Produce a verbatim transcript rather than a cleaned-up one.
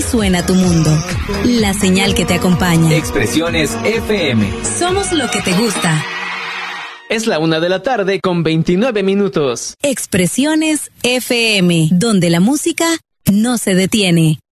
suena tu mundo. La señal que te acompaña. Expresiones F M. Somos lo que te gusta. Es la una de la tarde con veintinueve minutos. Expresiones F M, donde la música no se detiene.